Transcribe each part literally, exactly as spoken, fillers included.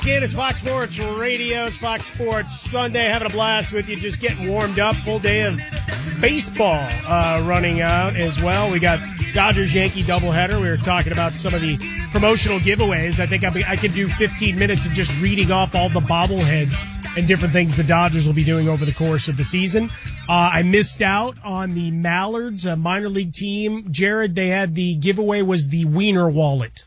Again, it's Fox Sports Radio, it's Fox Sports Sunday. Having a blast with you, just getting warmed up. Full day of baseball uh, running out as well. We got Dodgers-Yankee doubleheader. We were talking about some of the promotional giveaways. I think I can do fifteen minutes of just reading off all the bobbleheads and different things the Dodgers will be doing over the course of the season. Uh, I missed out on the Mallards, a minor league team. Jared, they had the giveaway was the Wiener wallet.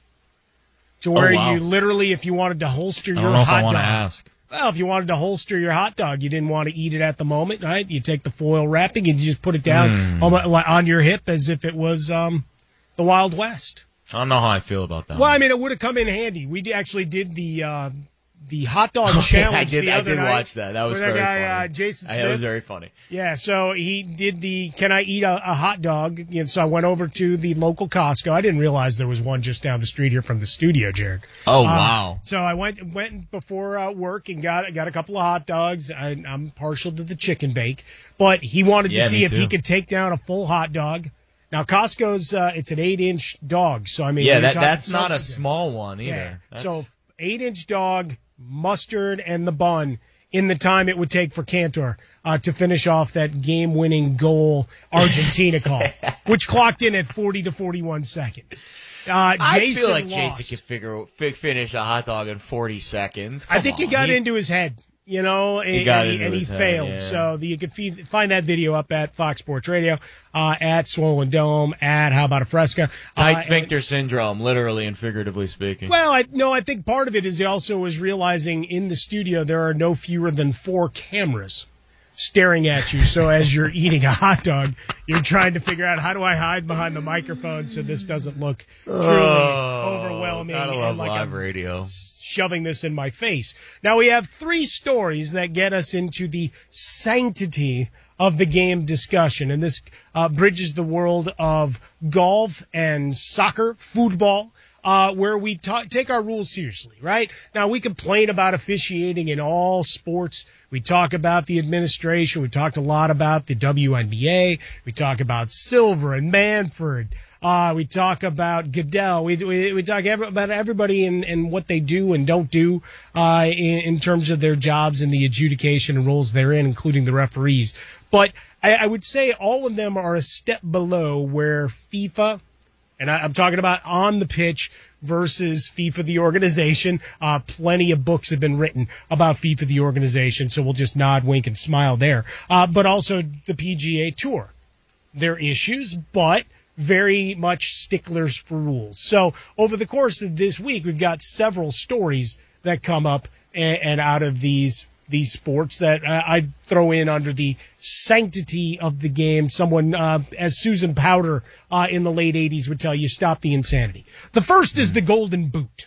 To where oh, wow. you literally, if you wanted to holster your I don't know hot if I want dog. to ask. Well, if you wanted to holster your hot dog, you didn't want to eat it at the moment, right? You take the foil wrapping and you just put it down mm. on, on your hip as if it was um, the Wild West. I don't know how I feel about that. Well, one. I mean, it would have come in handy. We actually did the uh, the hot dog oh, challenge. Yeah, I did. the I other did night, watch that. That was that very guy, funny. Uh, Jason I, Smith. that was very funny. Yeah, so he did the "Can I eat a, a hot dog?" You know, so I went over to the local Costco. I didn't realize there was one just down the street here from the studio, Jared. Oh uh, wow! So I went went before uh, work and got got a couple of hot dogs. I, I'm partial to the chicken bake, but he wanted yeah, to see if too. he could take down a full hot dog. Now Costco's uh, it's an eight inch dog, so I mean yeah, that, that's not a substitute. small one either. Yeah. That's... So eight inch dog, mustard, and the bun in the time it would take for Cantor uh, to finish off that game-winning goal Argentina call, which clocked in at forty to forty-one seconds. Uh, I Jason feel like lost. Jason could figure f- finish a hot dog in forty seconds. Come I think on. he got he... into his head. You know, and he, got and he, into and he his head, failed. yeah. So the, you can feed, find that video up at Fox Sports Radio, uh, at Swollen Dome, at How About a Fresca. Tight uh, sphincter and, syndrome, literally and figuratively speaking. Well, I, no, I think part of it is he also was realizing in the studio there are no fewer than four cameras staring at you. So as you're eating a hot dog, you're trying to figure out, how do I hide behind the microphone so this doesn't look truly oh, overwhelming. Gotta love like live I'm radio. shoving this in my face. Now we have three stories that get us into the sanctity of the game discussion. And this uh, bridges the world of golf and soccer, football, Uh, where we ta- take our rules seriously, right? Now, we complain about officiating in all sports. We talk about the administration. We talked a lot about the W N B A. We talk about Silver and Manfred. Uh, we talk about Goodell. We we, we talk every, about everybody and, and what they do and don't do uh, in, in terms of their jobs and the adjudication and roles they're in, including the referees. But I, I would say all of them are a step below where FIFA, and I, I'm talking about on the pitch versus FIFA, the organization. Uh, plenty of books have been written about FIFA, the organization, so we'll just nod, wink, and smile there. Uh, but also the P G A Tour. Their issues, but very much sticklers for rules. So over the course of this week, we've got several stories that come up and, and out of these these sports that uh, I throw in under the sanctity of the game. Someone, uh, as Susan Powder uh, in the late eighties would tell you, stop the insanity. The first is the Golden Boot.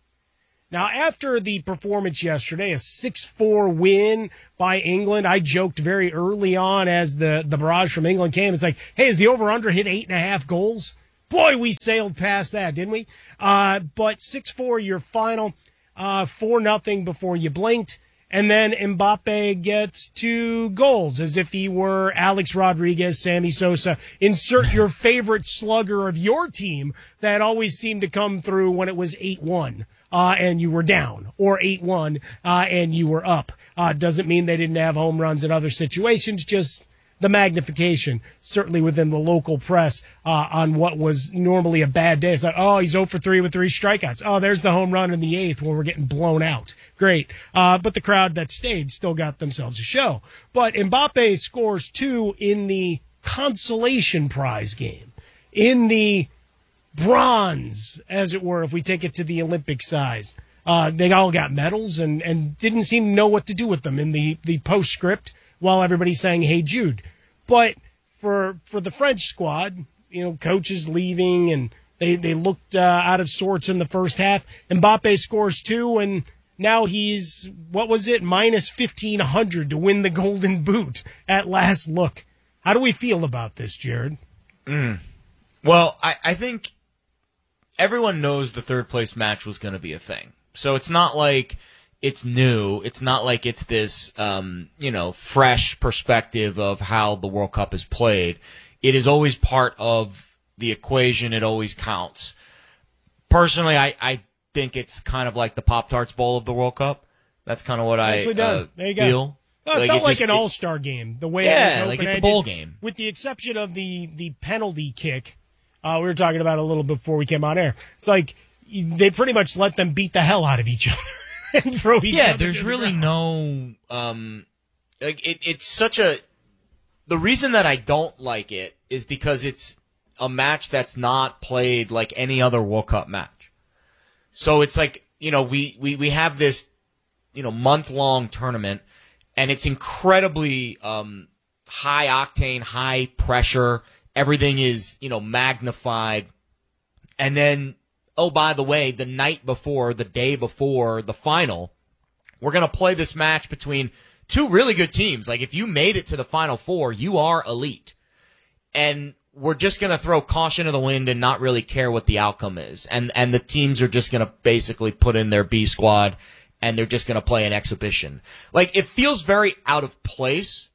Now, after the performance yesterday, a six four win by England, I joked very early on as the, the barrage from England came. It's like, hey, is the over-under hit eight and a half goals? Boy, we sailed past that, didn't we? Uh, but six four, your final, uh, four nothing before you blinked. And then Mbappe gets two goals as if he were Alex Rodriguez, Sammy Sosa. Insert your favorite slugger of your team that always seemed to come through when it was eight one uh, and you were down, or eight one uh, and you were up. Uh, doesn't mean they didn't have home runs in other situations, just the magnification, certainly within the local press, uh, on what was normally a bad day. It's like, oh, he's oh for three with three strikeouts. Oh, there's the home run in the eighth when we're getting blown out. Great. Uh, but the crowd that stayed still got themselves a show. But Mbappe scores two in the consolation prize game, in the bronze, as it were, if we take it to the Olympic size. Uh, they all got medals and, and didn't seem to know what to do with them in the, the postscript while everybody's saying, hey, Jude. But for for the French squad, you know, coaches leaving and they, they looked uh, out of sorts in the first half. Mbappe scores two, and now he's, what was it, minus fifteen hundred to win the Golden Boot at last look. How do we feel about this, Jared? Mm. Well, I, I think everyone knows the third place match was going to be a thing. So it's not like it's new. It's not like it's this, um, you know, fresh perspective of how the World Cup is played. It is always part of the equation. It always counts. Personally, I, I think it's kind of like the Pop-Tarts Bowl of the World Cup. That's kind of what I uh, there you feel. Go. Well, it like felt it like just, an it, all-star game, the way yeah, it was like it's a open-ended, bowl game. with the exception of the, the penalty kick. Uh, we were talking about it a little before we came on air. It's like they pretty much let them beat the hell out of each other and throw each yeah, other. Yeah, there's the really ground. no um, like it. It's such a. The reason that I don't like it is because it's a match that's not played like any other World Cup match. So it's like, you know, we we we have this, you know, month long tournament, and it's incredibly um, high octane, high pressure. Everything is, you know, magnified. And then, oh, by the way, the night before, the day before the final, we're going to play this match between two really good teams. Like, if you made it to the Final Four, you are elite. And we're just going to throw caution to the wind and not really care what the outcome is. And and the teams are just going to basically put in their B squad, and they're just going to play an exhibition. Like, it feels very out of place.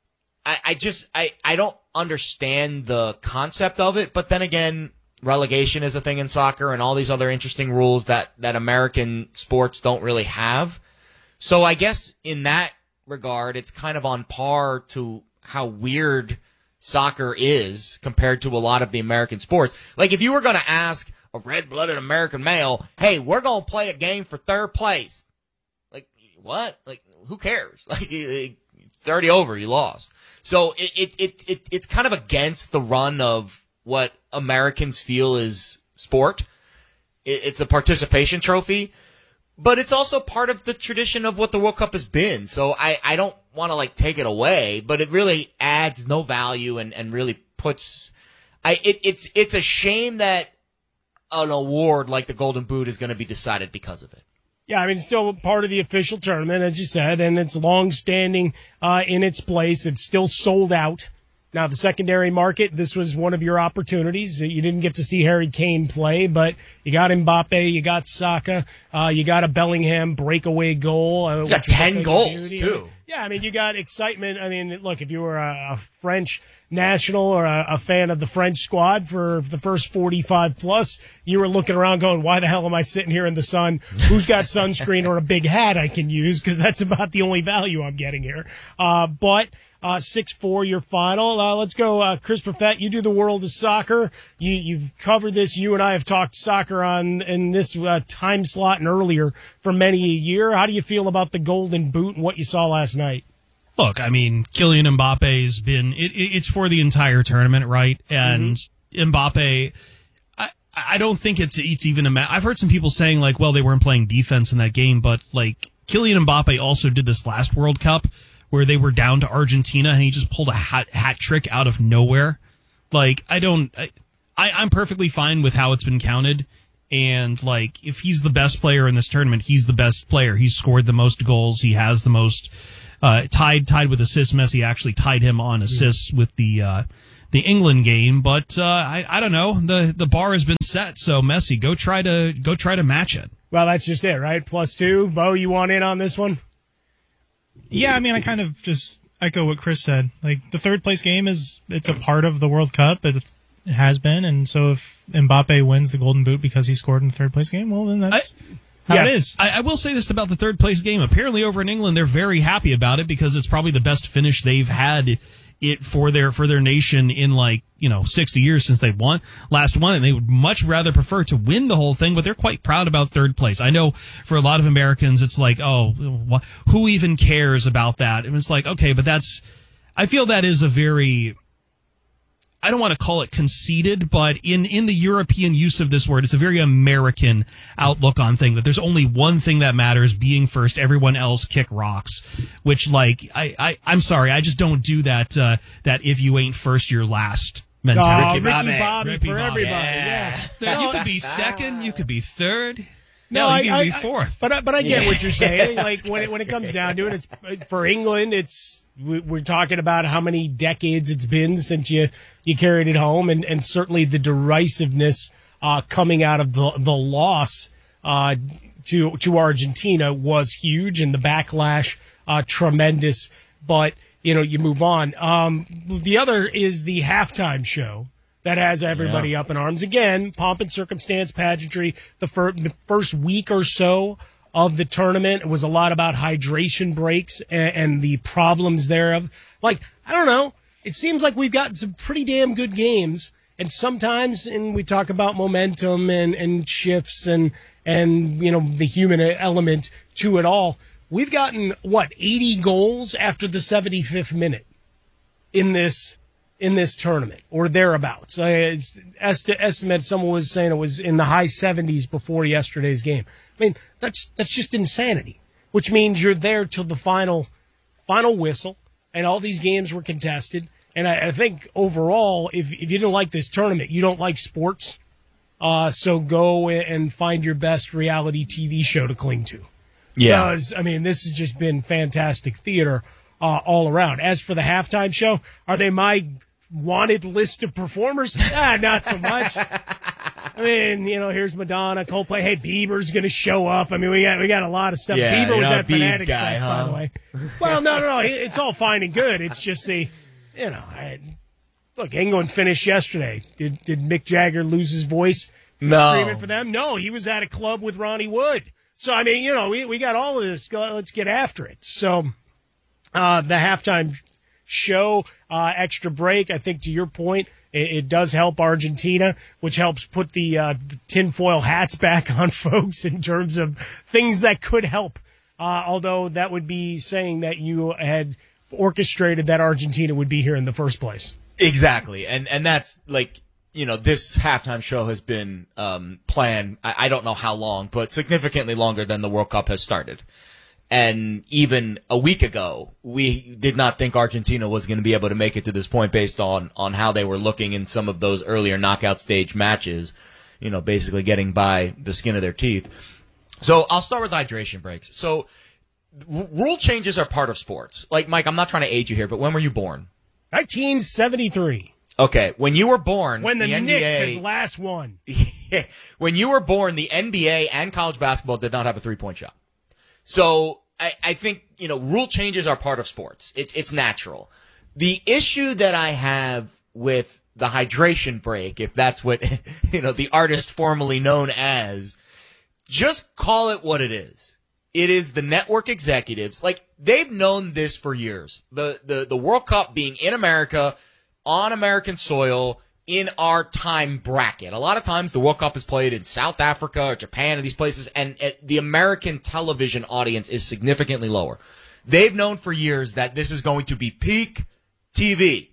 I, I just, I, I don't understand the concept of it, but then again, relegation is a thing in soccer and all these other interesting rules that, that American sports don't really have. So I guess in that regard, it's kind of on par to how weird soccer is compared to a lot of the American sports. Like, if you were going to ask a red-blooded American male, hey, we're going to play a game for third place. Like, what? Like, who cares? Like, it's already over. You lost. So it, it, it, it, it's kind of against the run of what Americans feel is sport. It, it's a participation trophy, but it's also part of the tradition of what the World Cup has been. So I, I don't want to like take it away, but it really adds no value and, and really puts, I, it, it's, it's a shame that an award like the Golden Boot is going to be decided because of it. Yeah, I mean, it's still part of the official tournament, as you said, and it's long-standing uh, in its place. It's still sold out. Now, the secondary market, this was one of your opportunities. You didn't get to see Harry Kane play, but you got Mbappe, you got Saka, uh, you got a Bellingham breakaway goal. Uh, you got ten goals, too. Yeah, I mean, you got excitement. I mean, look, if you were a, a French national or a, a fan of the French squad for the first forty-five plus, you were looking around going, why the hell am I sitting here in the sun? Who's got sunscreen or a big hat I can use? Because that's about the only value I'm getting here. Uh, but uh, six four, your final. Uh, let's go, uh, Chris Perfett. You do the world of soccer. You, you've covered this. You and I have talked soccer on in this uh, time slot and earlier for many a year. How do you feel about the Golden Boot and what you saw last night? Look, I mean, Kylian Mbappe's been, it, it, it's for the entire tournament, right? And mm-hmm. Mbappe, I, I don't think it's, it's even a ma- I've heard some people saying, like, well, they weren't playing defense in that game, but, like, Kylian Mbappe also did this last World Cup where they were down to Argentina and he just pulled a hat, hat trick out of nowhere. Like, I don't, I, I, I'm perfectly fine with how it's been counted. And, like, if he's the best player in this tournament, he's the best player. He's scored the most goals. He has the most, uh, tied, tied with assists. Messi actually tied him on assists with the, uh, the England game. But, uh, I, I don't know. The, the bar has been set. So Messi, go try to, go try to match it. Well, that's just it, right? Plus two. Bo, you want in on this one? Yeah, I mean, I kind of just echo what Chris said. Like, the third place game is, it's a part of the World Cup. It's, it has been. And so if Mbappe wins the Golden Boot because he scored in the third place game, well, then that's I, how yeah, it is. I, I will say this about the third place game. Apparently over in England, they're very happy about it because it's probably the best finish they've had it for their, for their nation in like, you know, sixty years since they won last one. And they would much rather prefer to win the whole thing, but they're quite proud about third place. I know for a lot of Americans, it's like, oh, wh- who even cares about that? And it's like, okay, but that's, I feel that is a very, I don't want to call it conceited, but in, in the European use of this word, it's a very American outlook on thing that there's only one thing that matters, being first, everyone else kick rocks, which like, I, I, I'm sorry, I just don't do that, uh, that if you ain't first, you're last mentality. Oh, Ricky Bobby, Ricky Bobby Ricky for Bobby. everybody, yeah. yeah. You could be second, you could be third. No, no, I, you can I, be fourth. But I, but I get yeah. what you're saying. Like when it, when it comes down to it, it's for England. It's we're talking about how many decades it's been since you you carried it home, and, and certainly the derisiveness uh, coming out of the the loss uh, to to Argentina was huge, and the backlash uh, tremendous. But you know, you move on. Um, the other is the halftime show that has everybody Yeah. up in arms. Again, pomp and circumstance, pageantry. The, fir- the first week or so of the tournament, it was a lot about hydration breaks and, and the problems thereof. Like, I don't know. It seems like we've gotten some pretty damn good games. And sometimes, and we talk about momentum and, and shifts and, and, you know, the human element to it all. We've gotten, what, eighty goals after the seventy-fifth minute in this in this tournament, or thereabouts. I est- estimate someone was saying it was in the high seventies before yesterday's game. I mean, that's that's just insanity, which means you're there till the final final whistle, and all these games were contested. And I, I think overall, if, if you didn't like this tournament, you don't like sports, uh, so go and find your best reality T V show to cling to. Yeah. Because, I mean, this has just been fantastic theater uh, all around. As for the halftime show, are they my wanted list of performers? Ah, not so much. I mean, you know, here's Madonna, Coldplay. Hey, Bieber's going to show up. I mean, we got we got a lot of stuff. Yeah, Bieber you're was not at a Biebs Fanatics guy, Fest, huh? by the way. Well, no, no, no. It's all fine and good. It's just the, you know, I, look, England finished yesterday. Did did Mick Jagger lose his voice No. screaming for them? No, he was at a club with Ronnie Wood. So, I mean, you know, we, we got all of this. Let's get after it. So, uh, the halftime show, uh, extra break, I think to your point, it, it does help Argentina, which helps put the, uh, the tinfoil hats back on folks in terms of things that could help. Uh, although that would be saying that you had orchestrated that Argentina would be here in the first place. Exactly. And and that's like, you know, this halftime show has been um, planned, I, I don't know how long, but significantly longer than the World Cup has started. And even a week ago, we did not think Argentina was going to be able to make it to this point based on, on how they were looking in some of those earlier knockout stage matches, you know, basically getting by the skin of their teeth. So I'll start with hydration breaks. So r- rule changes are part of sports. Like, Mike, I'm not trying to age you here, but when were you born? nineteen seventy-three. Okay, when you were born, When the, the Knicks N B A, had last won. when you were born, the N B A and college basketball did not have a three-point shot. So I, I think, you know, rule changes are part of sports. It, it's natural. The issue that I have with the hydration break, if that's what, you know, the artist formerly known as, just call it what it is. It is the network executives. Like, they've known this for years. The, the, the World Cup being in America, on American soil, in our time bracket. A lot of times the World Cup is played in South Africa or Japan or these places, and, and the American television audience is significantly lower. They've known for years that this is going to be peak T V.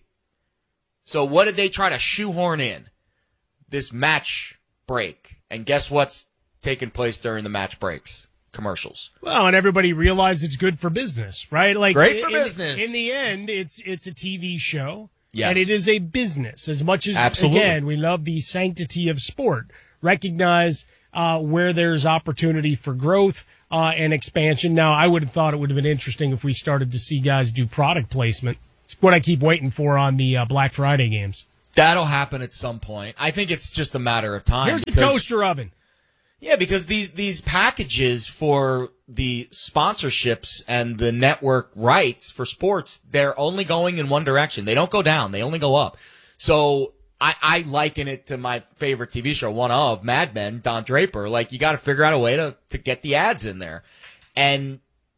So what did they try to shoehorn in? This match break. And guess what's taking place during the match breaks? Commercials. Well, and everybody realized it's good for business, right? Like, Great for in, business. In the end, it's it's a T V show. Yes. And it is a business. As much as, Absolutely. again, we love the sanctity of sport, recognize uh, where there's opportunity for growth uh, and expansion. Now, I would have thought it would have been interesting if we started to see guys do product placement. It's what I keep waiting for on the uh, Black Friday games. That'll happen at some point. I think it's just a matter of time. Here's a because- toaster oven. Yeah, because these these packages for the sponsorships and the network rights for sports, they're only going in one direction. They don't go down. They only go up. So I, I liken it to my favorite T V show, one of Mad Men, Don Draper. Like, you got to figure out a way to, to get the ads in there. And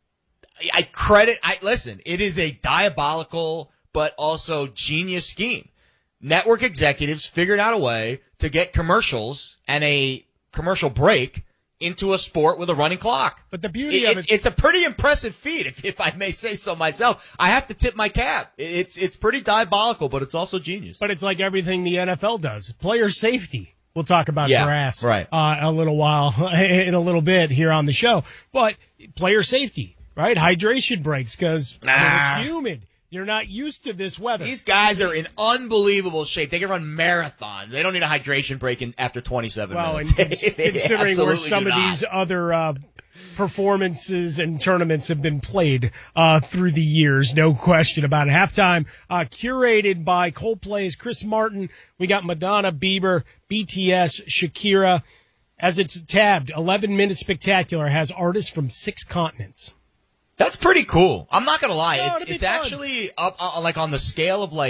I credit, I listen, it is a diabolical but also genius scheme. Network executives figured out a way to get commercials and a commercial break into a sport with a running clock. But the beauty It- of it's, it, it's a pretty impressive feat, if, if I may say so myself. I have to tip my cap. It's it's pretty diabolical, but it's also genius. but it's like everything the N F L does. Player safety. We'll talk about Yeah, grass right. uh, a little while, in a little bit here on the show. But player safety, right? Hydration breaks because Nah. it's humid. You're not used to this weather. These guys are in unbelievable shape. They can run marathons. They don't need a hydration break in, after twenty-seven well, and minutes. cons- They considering where absolutely some do of not. these other uh, performances and tournaments have been played uh, through the years, no question about it. Halftime, uh, curated by Coldplay's Chris Martin. We got Madonna, Bieber, B T S, Shakira. As it's tabbed, eleven minute spectacular has artists from six continents. That's pretty cool. I'm not gonna lie. No, it's it'd be it's fun. actually up uh, like on the scale of like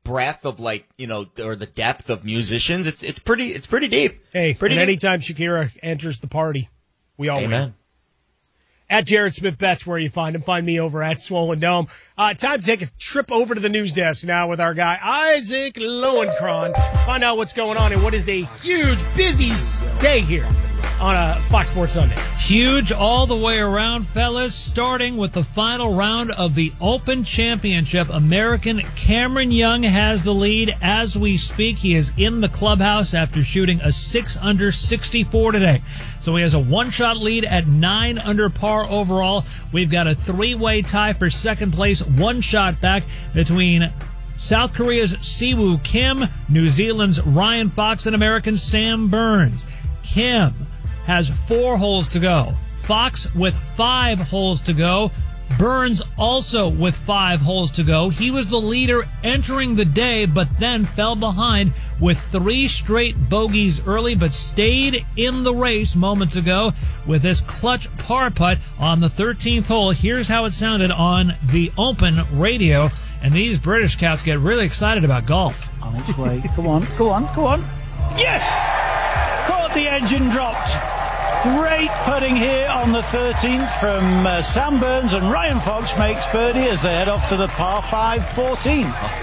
breadth of like, you know, or the depth of musicians, it's it's pretty it's pretty deep. Hey, pretty and deep. anytime Shakira enters the party, we all Amen. win. At Jared Smith Betts, where you find him. Find me over at Swollen Dome. Uh, time to take a trip over to the news desk now with our guy, Isaac Lowenkron. Find out what's going on and what is a huge, busy day here on a Fox Sports Sunday. Huge all the way around, fellas, starting with the final round of the Open Championship. American Cameron Young has the lead as we speak. He is in the clubhouse after shooting a six under sixty-four today. So he has a one-shot lead at nine under par overall. We've got a three-way tie for second place, one shot back between South Korea's Siwoo Kim, New Zealand's Ryan Fox, and American Sam Burns. Kim has four holes to go. Fox with five holes to go. Burns also with five holes to go. He was the leader entering the day, but then fell behind with three straight bogeys early, but stayed in the race moments ago with this clutch par putt on the thirteenth hole. Here's how it sounded on the Open radio, and these British cats get really excited about golf. On its way. Go on, go on, go on. Yes! Caught the engine dropped. Great putting here on the thirteenth from uh, Sam Burns, and Ryan Fox makes birdie as they head off to the par five fourteen.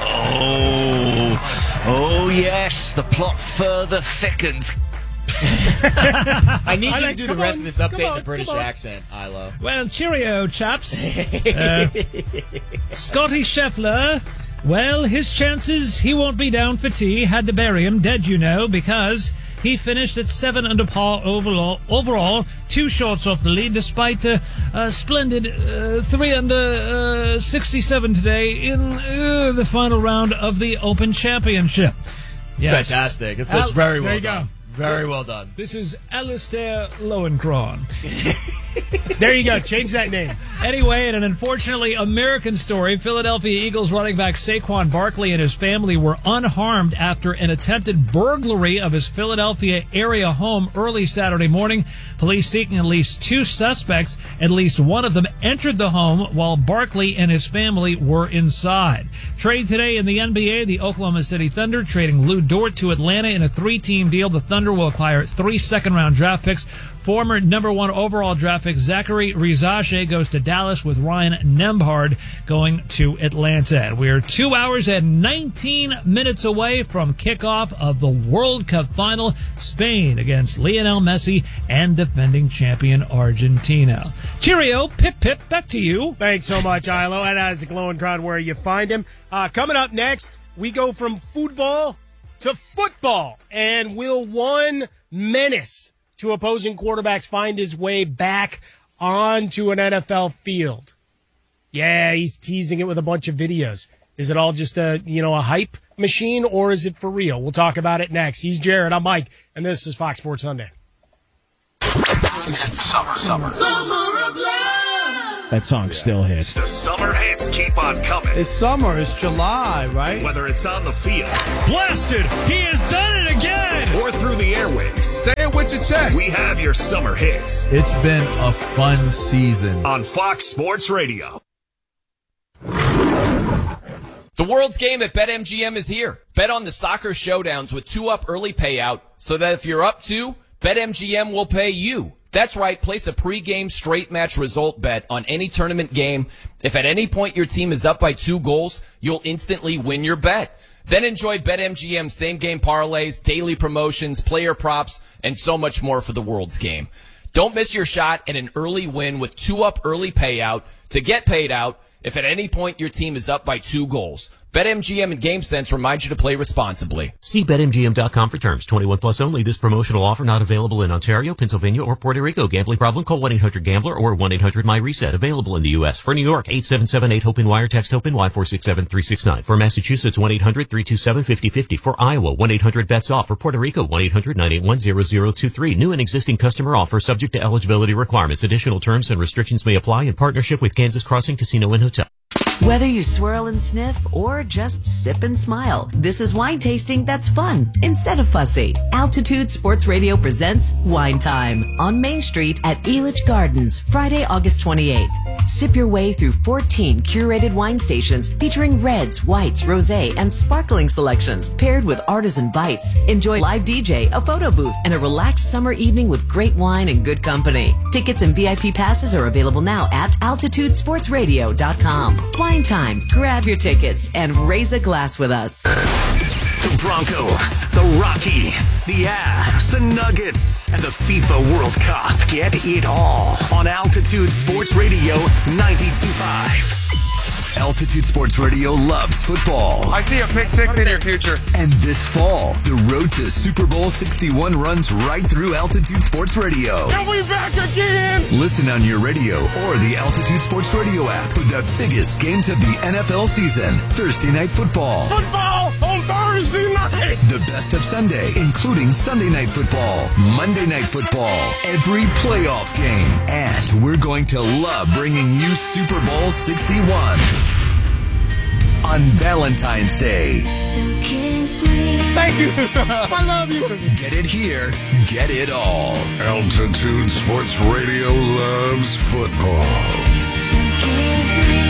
Oh, oh yes, the plot further thickens. I need I you like- to do the come rest on, of this update come in on, the British come on. accent, Ilo. Well, cheerio, chaps. Uh, Scotty Scheffler, well, his chances, he won't be down for tea. Had to bury him dead, you know, because he finished at seven under par overall, overall two shots off the lead, despite a, a splendid uh, three under uh, sixty-seven today in uh, the final round of the Open Championship. Yes. Fantastic. It's, Al- it's very there well you go. done. Very well done. This is Alistair Lowenkron. There you go. Change that name. Anyway, in an unfortunately American story, Philadelphia Eagles running back Saquon Barkley and his family were unharmed after an attempted burglary of his Philadelphia area home early Saturday morning. Police seeking at least two suspects. At least one of them entered the home while Barkley and his family were inside. Trade today in the N B A, the Oklahoma City Thunder trading Lou Dort to Atlanta in a three-team deal. The Thunder will acquire three second-round draft picks. Former number one overall draft pick Zachary Rizache goes to Dallas, with Ryan Nembhard going to Atlanta. And we're two hours and nineteen minutes away from kickoff of the World Cup final, Spain against Lionel Messi and defending champion Argentina. Cheerio, pip pip, back to you. Thanks so much, Ilo. And Isaac Lowenkron, where you find him. Uh, coming up next, we go from football to football. And will one menace to opposing quarterbacks find his way back onto an N F L field? Yeah, he's teasing it with a bunch of videos. Is it all just a, you know, a hype machine, or is it for real? We'll talk about it next. He's Jared, I'm Mike, and this is Fox Sports Sunday. Summer, summer. Summer of love. That song still hits. The summer hits keep on coming. It's summer. It's July, right? Whether it's on the field. Blasted! He has done it again! Or through the airwaves. Say it with your chest. We have your summer hits. It's been a fun season. On Fox Sports Radio. The World's Game at BetMGM is here. Bet on the soccer showdowns with two-up early payout so that if you're up two, BetMGM will pay you. That's right, place a pre-game straight match result bet on any tournament game. If at any point your team is up by two goals, you'll instantly win your bet. Then enjoy BetMGM same-game parlays, daily promotions, player props, and so much more for the World's Game. Don't miss your shot at an early win with two-up early payout to get paid out if at any point your team is up by two goals. BetMGM and GameSense remind you to play responsibly. See Bet M G M dot com for terms. twenty-one plus only. This promotional offer not available in Ontario, Pennsylvania, or Puerto Rico. Gambling problem? Call one eight hundred gambler or one eight hundred my reset. Available in the U S. For New York, eight seven seven eight HOPE-N wire. Text HOPE-N-Y four six seven three six nine. For Massachusetts, one eight hundred three two seven five zero five zero. For Iowa, one eight hundred bets off. For Puerto Rico, one eight hundred nine eight one zero zero two three. New and existing customer offer subject to eligibility requirements. Additional terms and restrictions may apply in partnership with Kansas Crossing Casino and Hotel. Whether you swirl and sniff or just sip and smile, this is wine tasting that's fun instead of fussy. Altitude Sports Radio presents Wine Time on Main Street at Elitch Gardens, Friday, August twenty-eighth. Sip your way through fourteen curated wine stations featuring reds, whites, rosé, and sparkling selections paired with artisan bites. Enjoy live D J, a photo booth, and a relaxed summer evening with great wine and good company. Tickets and V I P passes are available now at altitude sports radio dot com. Wine time. Grab your tickets and raise a glass with us. The Broncos, the Rockies, the Avs, the Nuggets, and the FIFA World Cup. Get it all on Altitude Sports Radio ninety-two point five. Altitude Sports Radio loves football. I see a pick six in your future. And this fall, the road to Super Bowl sixty-one runs right through Altitude Sports Radio. Are we back again? Listen on your radio or the Altitude Sports Radio app for the biggest games of the N F L season. Thursday Night Football. Football on Thursday night. The best of Sunday, including Sunday Night Football, Monday Night Football, every playoff game. And we're going to love bringing you Super Bowl sixty-one. On Valentine's Day. So kiss me. Thank you. I love you. Get it here. Get it all. Altitude Sports Radio loves football. So kiss me.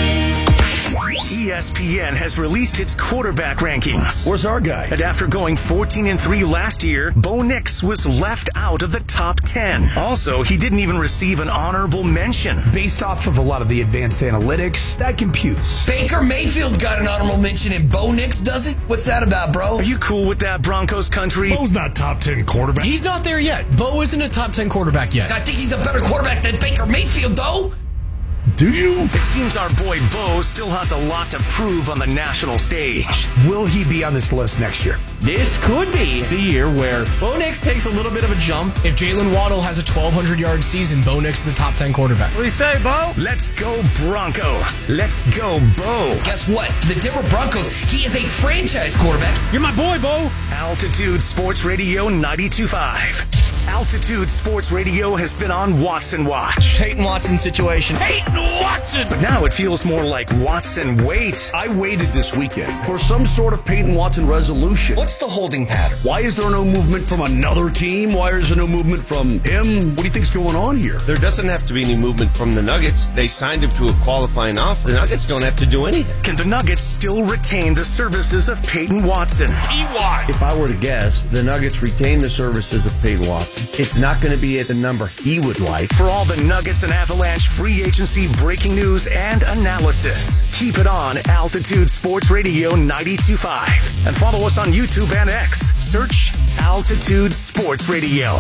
E S P N has released its quarterback rankings. Where's our guy? And after going fourteen and three last year, Bo Nix was left out of the top ten. Also, he didn't even receive an honorable mention. Based off of a lot of the advanced analytics, that computes. Baker Mayfield got an honorable mention and Bo Nix doesn't? What's that about, bro? Are you cool with that, Broncos country? Bo's not top ten quarterback. He's not there yet. Bo isn't a top ten quarterback yet. I think he's a better quarterback than Baker Mayfield, though. Do you? It seems our boy Bo still has a lot to prove on the national stage. Will he be on this list next year? This could be the year where Bo Nix takes a little bit of a jump. If Jalen Waddle has a twelve hundred yard season, Bo Nix is a top ten quarterback. What do you say, Bo? Let's go Broncos. Let's go Bo. Guess what? The Denver Broncos, he is a franchise quarterback. You're my boy, Bo. Altitude Sports Radio ninety-two point five. Altitude Sports Radio has been on Watson Watch. Peyton Watson situation. Peyton Watson! But now it feels more like Watson Wait. I waited this weekend for some sort of Peyton Watson resolution. What's the holding pattern? Why is there no movement from another team? Why is there no movement from him? What do you think's going on here? There doesn't have to be any movement from the Nuggets. They signed him to a qualifying offer. The Nuggets don't have to do anything. Can the Nuggets still retain the services of Peyton Watson? E Y. If I were to guess, the Nuggets retain the services of Peyton Watson. It's not going to be at the number he would like. For all the Nuggets and Avalanche free agency breaking news and analysis, keep it on Altitude Sports Radio ninety-two point five. And follow us on YouTube and X. Search Altitude Sports Radio.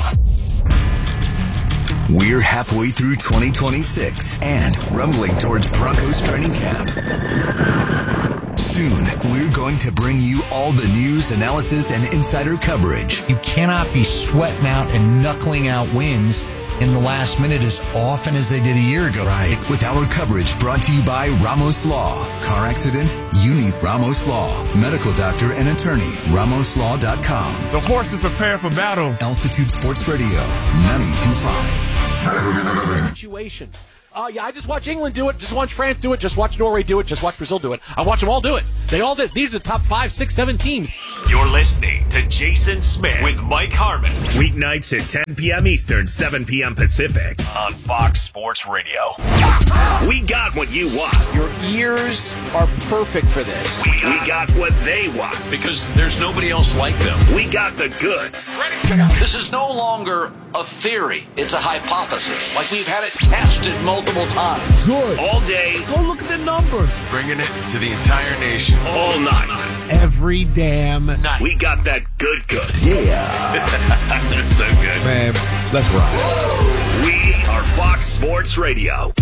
We're halfway through twenty twenty-six and rumbling towards Broncos training camp. Soon, we're going to bring you all the news, analysis, and insider coverage. You cannot be sweating out and knuckling out wins in the last minute as often as they did a year ago. Right. With our coverage brought to you by Ramos Law. Car accident? You need Ramos Law. Medical doctor and attorney. Ramos Law dot com. The horse is prepared for battle. Altitude Sports Radio ninety-two point five. Situation. Uh, yeah, I just watch England do it, just watch France do it, just watch Norway do it, just watch Brazil do it. I watch them all do it. They all did. These are the top five, six, seven teams. You're listening to Jason Smith with Mike Harmon. Weeknights at ten p.m. Eastern, seven p.m. Pacific on Fox Sports Radio. We got what you want. Your ears are perfect for this. We got, we got what they want. Because there's nobody else like them. We got the goods. This is no longer a theory. It's a hypothesis. Like we've had it tested multiple times. Good. All day. Go look at the numbers. Bringing it to the entire nation. All night. Every damn night. We got that good good. Yeah. That's so good. Man, let's ride. We are Fox Sports Radio.